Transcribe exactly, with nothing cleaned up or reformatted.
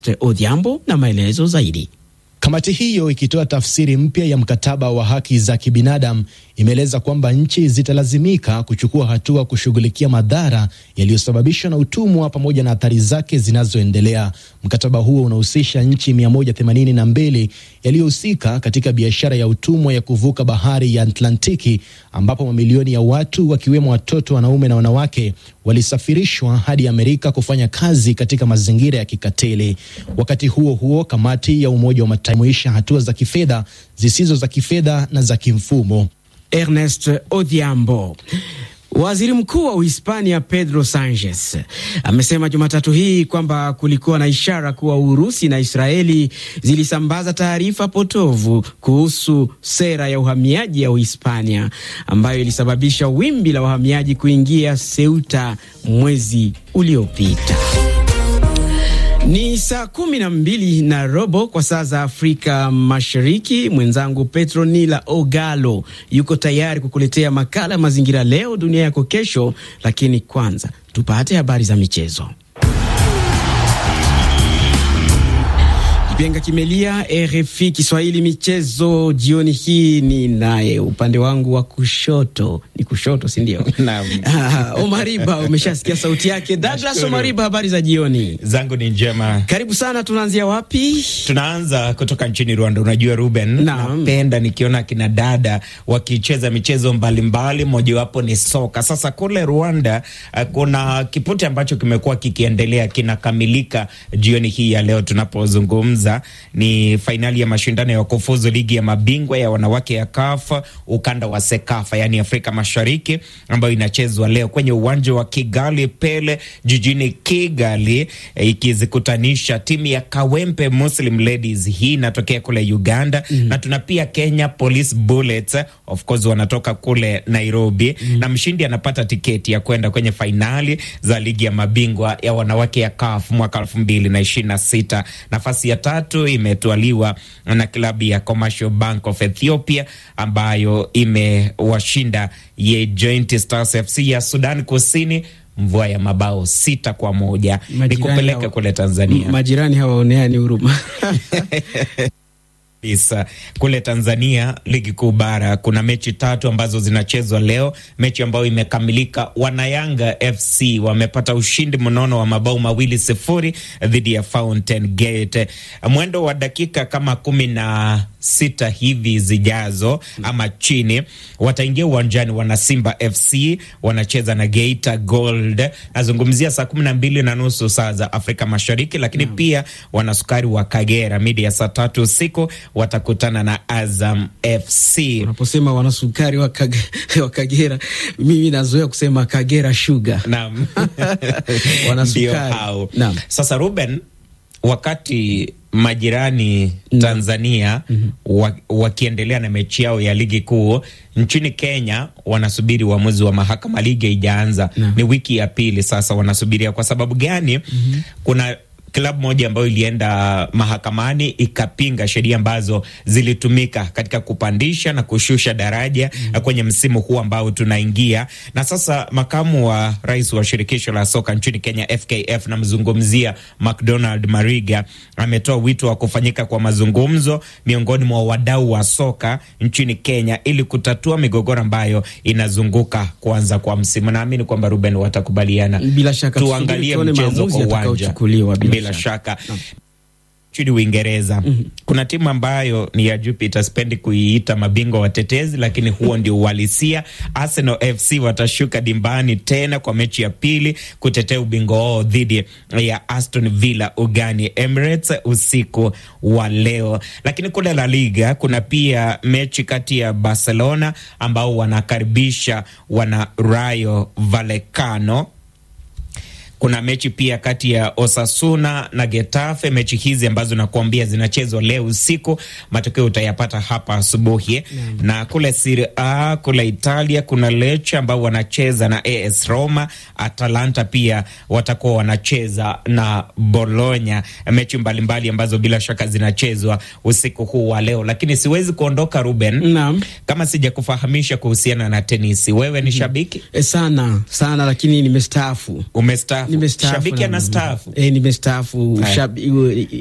Odhiambo na maelezo zaidi. Kamati hiyo ikitoa tafsiri mpya ya mkataba wa haki za kibinadamu imeeleza kwamba nchi zitalazimika kuchukua hatua kushughulikia madhara yaliyosababishwa na utumwa pamoja na athari zake zinazoendelea. Mkataba huo unahusisha nchi mia moja themanini na mbili yaliyohusika katika biashara ya utumwa ya kuvuka bahari ya Atlantiki, ambapo mamilioni ya watu wakiwemo watoto, wanaume na wanawake walisafirishwa hadi Amerika kufanya kazi katika mazingira ya kikatili. Wakati huo huo, kamati ya Umoja wa Mataifa imeisha hatua za kifedha, zisizo za kifedha na za kimfumo. Ernest Odhiambo. Waziri Mkuu wa Uhispania Pedro Sanchez amesema Jumatatu hii kwamba kulikuwa na ishara kuwa Urusi na Israeli zilisambaza taarifa potovu kuhusu sera ya uhamiaji ya Uhispania ambayo ilisababisha wimbi la wahamiaji kuingia Ceuta mwezi uliopita. Ni saa kumi na mbili na robo kwa saa za Afrika Mashariki. Mwenzangu Petronila Ogalo yuko tayari kukuletea makala Mazingira Leo Dunia Yako Kesho, lakini kwanza tupate habari za michezo. Kipenga kimelia. R F I Kiswahili michezo jioni hii ni naye upande wangu wa kushoto, ni kushoto si ndio? Naam. Ah, Omariba, umeshasikia sauti yake. Douglas Omariba, habari za jioni. Zangu ni njema. Karibu sana. Tunaanzia wapi? Tunaanza kutoka nchini Rwanda. Unajua Ruben, napenda nikiona kina dada wakicheza michezo mbalimbali, mojawapo ni soka. Sasa kule Rwanda uh, kuna kipute ambacho kimekuwa kikiendelea, kinakamilika jioni hii ya leo tunapozungumza. Ni fainali ya mashindano ya kufuzu ligi ya mabingwa ya wanawake ya C A F ukanda wa Sekafa, yani Afrika Mashariki, ambayo inachezwa leo kwenye uwanja wa Kigali Pele jijini Kigali, ikizikutanisha timu ya Kawempe Muslim Ladies, hii inatokea kule Uganda, mm. na tuna pia Kenya Police Bullets, of course wanatoka kule Nairobi, mm. na mshindi anapata tiketi ya kwenda kwenye fainali za ligi ya mabingwa ya wanawake ya C A F mwaka elfu mbili na ishirini na sita. Nafasi ya tatu imetwaliwa na klabu ya Commercial Bank of Ethiopia ambayo imewashinda ye Joint Stars F C ya Sudan Kusini mvua ya mabao sita kwa moja. Nikupeleke kule Tanzania. Majirani hawaoneani huruma. Isa, kule Tanzania ligi kuu bara kuna mechi tatu ambazo zinachezwa leo. Mechi ambayo imekamilika, Wanayanga F C wamepata ushindi mnono wa mabao mawili sifuri dhidi ya Fountain Gate. Mwendo wa dakika kama kumi na sita hivi zijazo ama chini, wataingia uwanjani wana Simba F C wanacheza na Geita Gold. Nazungumzia saa kumi na mbili na nusu saa za Afrika Mashariki, lakini mm. pia wana Sukari wa Kagera midi ya saa tatu usiku watakutana na Azam F C. Unaposema wana Sukari wa Kagera, wa Kagera, mimi nazoea kusema Kagera Sugar. Naam. Wana Sukari. Naam. Sasa Ruben, wakati majirani Tanzania mm -hmm. wakiendelea na mechi yao ya ligi kuu, nchini Kenya wanasubiri uamuzi wa mahakama. Ligi haijaanza, ni wiki ya pili sasa wanasubiria. Kwa sababu gani? mm -hmm. Kuna klabu moja ambayo ilienda mahakamani ikapinga sheria ambazo zilitumika katika kupandisha na kushusha daraja mm. kwenye msimu huu ambao tunaingia. Na sasa makamu wa rais wa shirikisho la soka nchini Kenya F K F, na mzungumzia McDonald Mariga, ametoa wito wa kufanyika kwa mazungumzo miongoni mwa wadau wa soka nchini Kenya ili kutatua migogoro ambayo inazunguka kuanza kwa msimu. Naamini kwamba Ruben watakubaliana. Bila shaka tuangalie mchezo kwa uwanja. Bila shaka. Nchini Uingereza mm -hmm. kuna timu ambayo ni ya Jupiter, spendi kuiita mabingwa watetezi, lakini huo ndio uhalisia. Arsenal F C watashuka dimbani tena kwa mechi ya pili kutetea ubingwa wao dhidi ya Aston Villa ugani Emirates usiku wa leo. Lakini kule La Liga kuna pia mechi kati ya Barcelona ambao wanakaribisha wana Rayo Vallecano. Kuna mechi pia kati ya Osasuna na Getafe. Mechi hizi ambazo nakuambia zinachezwa leo usiku, matokeo utayapata hapa asubuhi. Mm. Na kule Serie A, kule Italia kuna Lecce ambao wanacheza na A S Roma. Atalanta pia watakuwa wanacheza na Bologna. Mechi mbalimbali ambazo bila shaka zinachezwa usiku huu wa leo. Lakini siwezi kuondoka Ruben, naam, kama sija kufahamisha kuhusiana na tenisi. Wewe ni shabiki? E, sana sana, lakini nimestaafu. Umestaafu? Shabiki anastaafu. Eh, nimestaafu.